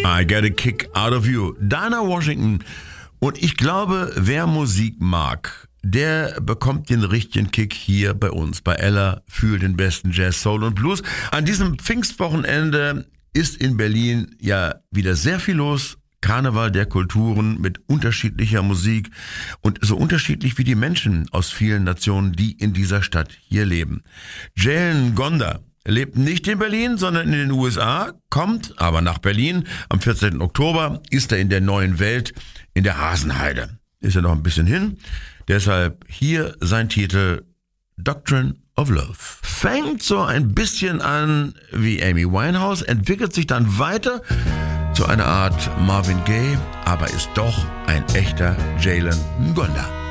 I get a kick out of you. Dinah Washington. Und ich glaube, wer Musik mag, der bekommt den richtigen Kick hier bei uns, bei Ella, für den besten Jazz, Soul und Blues. An diesem Pfingstwochenende ist in Berlin ja wieder sehr viel los. Karneval der Kulturen mit unterschiedlicher Musik und so unterschiedlich wie die Menschen aus vielen Nationen, die in dieser Stadt hier leben. Jalen Ngonda lebt nicht in Berlin, sondern in den USA, kommt aber nach Berlin. Am 14. Oktober ist er in der Neuen Welt in der Hasenheide. Ist er noch ein bisschen hin. Deshalb hier sein Titel Doctrine of Love. Fängt so ein bisschen an wie Amy Winehouse, entwickelt sich dann weiter zu einer Art Marvin Gaye, aber ist doch ein echter Jalen Ngonda.